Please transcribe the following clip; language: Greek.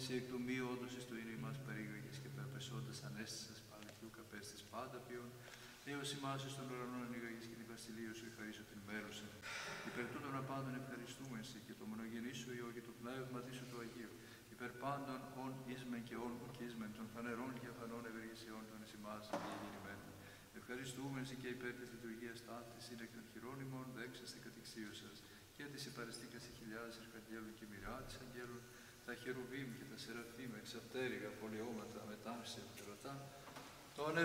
εσύ εκ του μη όντως εις το είναι ημάς παρήγαγες και περπεσώντας ανέστησας παλαιού καπέστης πάντα ποιον, έως ημάς εις των ουρανών ανοίγαγες και την βασιλεία σου εχαρίσω την μέρουσα. Υπέρ τούτων απάντων ευχαριστούμε εσύ και το μονογενή σου Υιό και το πνεύμα σου το Αγίο. Υπέρ πάντων ον ίσμεν και ον ουκίσμεν των φανερών και αφανών ευεργεσιών των εις ημάς διηγενημένων. Ευχαριστούμε εσύ και υπέρ της λειτουργίας ταύτης είναι εκ των χειρών ημών δέξαστε κατηξίωσας και της υπαριστήκασι χιλιάδες αρχαγγέλων και μοιράτης αγγέλων, τα χερουβίμ και τα σεραφείμ εξαπτέρυγα πολιώματα μετάμψη ευτερωτά, των